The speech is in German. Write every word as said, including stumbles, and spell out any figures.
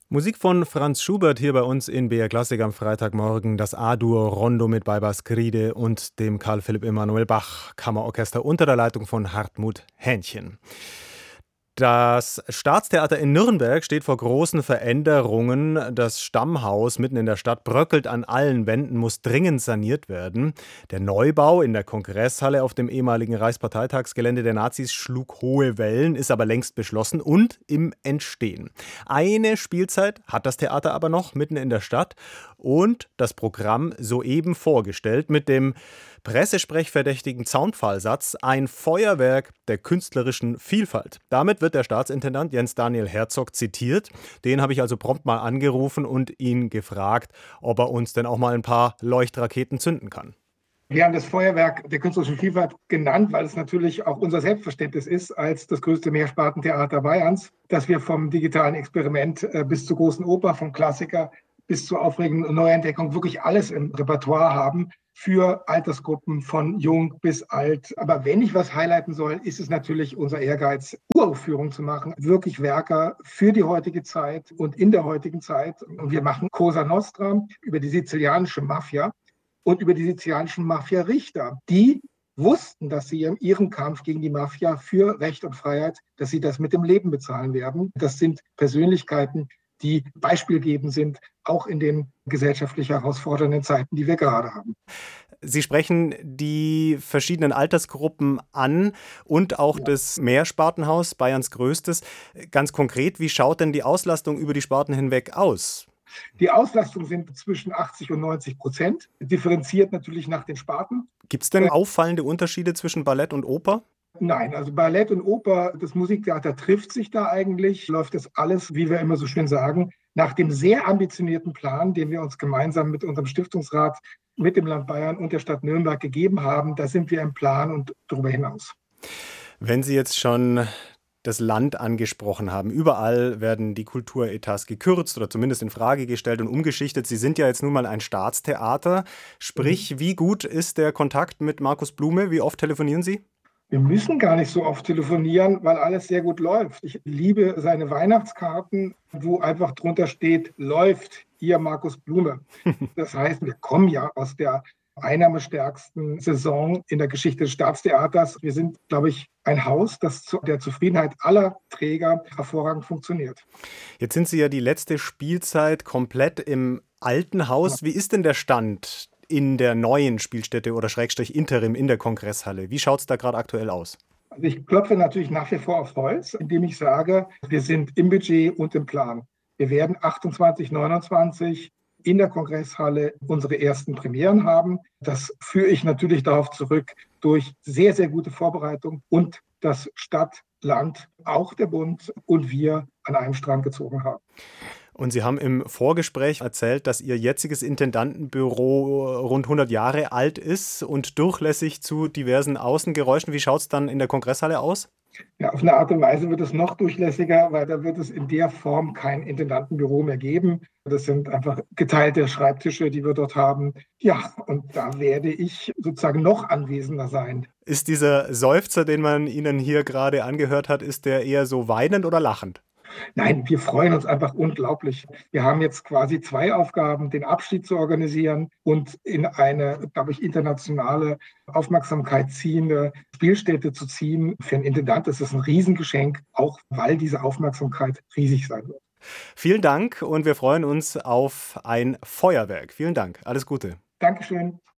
Musik von Franz Schubert hier bei uns in B R Klassik am Freitagmorgen. Das A-Dur Rondo mit Baybars Griede und dem Karl Philipp Emanuel Bach Kammerorchester unter der Leitung von Hartmut Hähnchen. Das Staatstheater in Nürnberg steht vor großen Veränderungen. Das Stammhaus mitten in der Stadt bröckelt an allen Wänden, muss dringend saniert werden. Der Neubau in der Kongresshalle auf dem ehemaligen Reichsparteitagsgelände der Nazis schlug hohe Wellen, ist aber längst beschlossen und im Entstehen. Eine Spielzeit hat das Theater aber noch mitten in der Stadt und das Programm soeben vorgestellt mit dem pressesprechverdächtigen Zaunpfahlsatz: ein Feuerwerk der künstlerischen Vielfalt. Damit wird der Staatsintendant Jens Daniel Herzog zitiert. Den habe ich also prompt mal angerufen und ihn gefragt, ob er uns denn auch mal ein paar Leuchtraketen zünden kann. Wir haben das Feuerwerk der künstlerischen Vielfalt genannt, weil es natürlich auch unser Selbstverständnis ist als das größte Mehrspartentheater Bayerns, dass wir vom digitalen Experiment bis zur großen Oper, vom Klassiker bis zur aufregenden Neuentdeckung wirklich alles im Repertoire haben für Altersgruppen von jung bis alt. Aber wenn ich was highlighten soll, ist es natürlich unser Ehrgeiz, Uraufführungen zu machen, wirklich Werke für die heutige Zeit und in der heutigen Zeit. Und wir machen Cosa Nostra über die sizilianische Mafia und über die sizilianischen Mafia-Richter, die wussten, dass sie in ihrem Kampf gegen die Mafia für Recht und Freiheit, dass sie das mit dem Leben bezahlen werden. Das sind Persönlichkeiten, die beispielgebend sind, auch in den gesellschaftlich herausfordernden Zeiten, die wir gerade haben. Sie sprechen die verschiedenen Altersgruppen an und auch ja. Das Mehrspartenhaus, Bayerns größtes. Ganz konkret, wie schaut denn die Auslastung über die Sparten hinweg aus? Die Auslastung sind zwischen achtzig und neunzig Prozent, differenziert natürlich nach den Sparten. Gibt es denn auffallende Unterschiede zwischen Ballett und Oper? Nein, also Ballett und Oper, das Musiktheater trifft sich da eigentlich, läuft das alles, wie wir immer so schön sagen, nach dem sehr ambitionierten Plan, den wir uns gemeinsam mit unserem Stiftungsrat, mit dem Land Bayern und der Stadt Nürnberg gegeben haben. Da sind wir im Plan und darüber hinaus. Wenn Sie jetzt schon das Land angesprochen haben, überall werden die Kulturetats gekürzt oder zumindest in Frage gestellt und umgeschichtet. Sie sind ja jetzt nun mal ein Staatstheater. Sprich, mhm. wie gut ist der Kontakt mit Markus Blume? Wie oft telefonieren Sie? Wir müssen gar nicht so oft telefonieren, weil alles sehr gut läuft. Ich liebe seine Weihnachtskarten, wo einfach drunter steht, läuft, ihr Markus Blume. Das heißt, wir kommen ja aus der einnahmestärksten Saison in der Geschichte des Staatstheaters. Wir sind, glaube ich, ein Haus, das zu der Zufriedenheit aller Träger hervorragend funktioniert. Jetzt sind Sie ja die letzte Spielzeit komplett im alten Haus. Wie ist denn der Stand in der neuen Spielstätte oder Schrägstrich Interim in der Kongresshalle? Wie schaut es da gerade aktuell aus? Also ich klopfe natürlich nach wie vor auf Holz, indem ich sage, wir sind im Budget und im Plan. Wir werden achtundzwanzig, neunundzwanzig in der Kongresshalle unsere ersten Premieren haben. Das führe ich natürlich darauf zurück durch sehr, sehr gute Vorbereitung und das Stadt, Land, auch der Bund und wir an einem Strang gezogen haben. Und Sie haben im Vorgespräch erzählt, dass Ihr jetziges Intendantenbüro rund hundert Jahre alt ist und durchlässig zu diversen Außengeräuschen. Wie schaut es dann in der Kongresshalle aus? Ja, auf eine Art und Weise wird es noch durchlässiger, weil da wird es in der Form kein Intendantenbüro mehr geben. Das sind einfach geteilte Schreibtische, die wir dort haben. Ja, und da werde ich sozusagen noch anwesender sein. Ist dieser Seufzer, den man Ihnen hier gerade angehört hat, ist der eher so weinend oder lachend? Nein, wir freuen uns einfach unglaublich. Wir haben jetzt quasi zwei Aufgaben, den Abschied zu organisieren und in eine, glaube ich, internationale Aufmerksamkeit ziehende Spielstätte zu ziehen. Für einen Intendant ist das ein Riesengeschenk, auch weil diese Aufmerksamkeit riesig sein wird. Vielen Dank und wir freuen uns auf ein Feuerwerk. Vielen Dank. Alles Gute. Dankeschön.